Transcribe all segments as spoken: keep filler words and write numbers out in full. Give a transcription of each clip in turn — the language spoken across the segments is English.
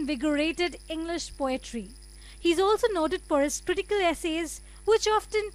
reinvigorated English poetry. He's also noted for his critical essays, which often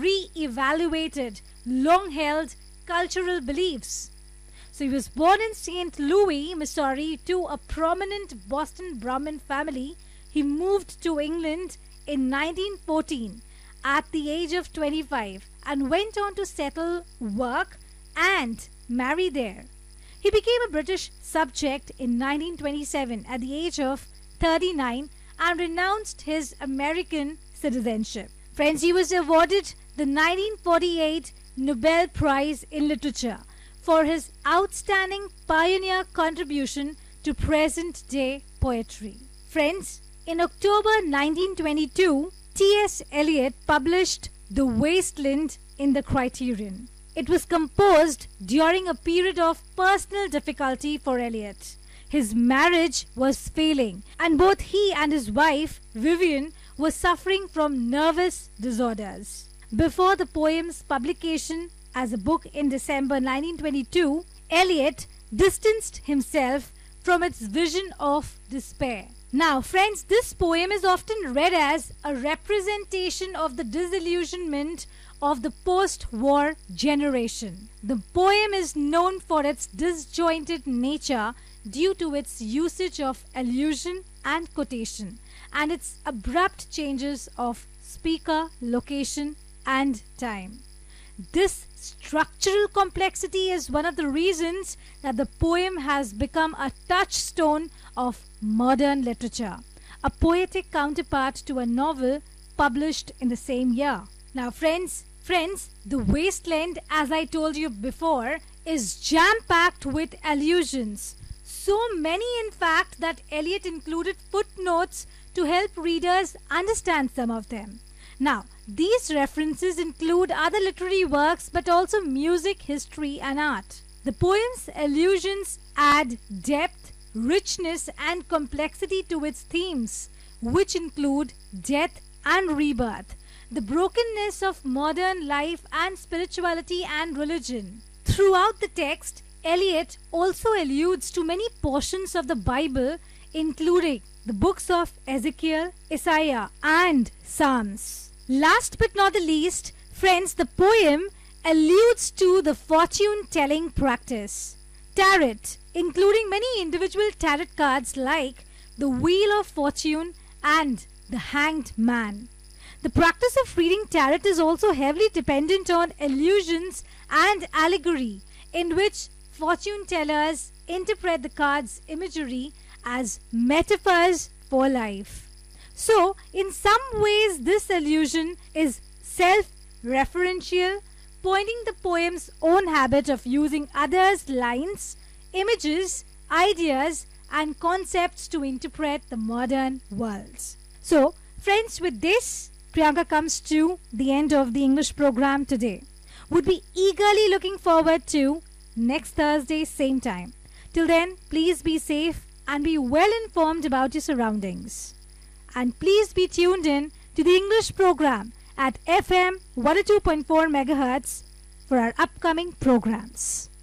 re-evaluated long-held cultural beliefs. So he was born in Saint Louis, Missouri, to a prominent Boston Brahmin family. He moved to England in nineteen fourteen at the age of twenty-five and went on to settle, work and marry there. He became a British subject in nineteen twenty-seven at the age of thirty-nine and renounced his American citizenship. Friends, he was awarded the nineteen forty-eight Nobel Prize in Literature for his outstanding pioneer contribution to present-day poetry. Friends, in October nineteen twenty-two, T S Eliot published The Waste Land in the Criterion. It was composed during a period of personal difficulty for Eliot. His marriage was failing, and both he and his wife, Vivian, were suffering from nervous disorders. Before the poem's publication as a book in December nineteen twenty-two, Eliot distanced himself from its vision of despair. Now, friends, this poem is often read as a representation of the disillusionment of the post-war generation. The poem is known for its disjointed nature due to its usage of allusion and quotation, and its abrupt changes of speaker, location, and time. This structural complexity is one of the reasons that the poem has become a touchstone of modern literature, a poetic counterpart to a novel published in the same year. Now, friends, friends, The Waste Land, as I told you before, is jam-packed with allusions. So many, in fact, that Eliot included footnotes to help readers understand some of them. Now, these references include other literary works but also music, history and art. The poem's allusions add depth, richness and complexity to its themes, which include death and rebirth, the brokenness of modern life and spirituality and religion. Throughout the text, Eliot also alludes to many portions of the Bible, including the books of Ezekiel, Isaiah and Psalms. Last but not the least, friends, the poem alludes to the fortune-telling practice. Tarot, including many individual tarot cards like the Wheel of Fortune and the Hanged Man. The practice of reading tarot is also heavily dependent on allusions and allegory, in which fortune tellers interpret the card's imagery as metaphors for life. So, in some ways, this allusion is self-referential, pointing the poem's own habit of using others' lines, images, ideas, and concepts to interpret the modern world. So, friends, with this, Priyanka comes to the end of the English program today. Would be eagerly looking forward to next Thursday, same time. Till then, please be safe and be well informed about your surroundings. And please be tuned in to the English program at F M one oh two point four megahertz for our upcoming programs.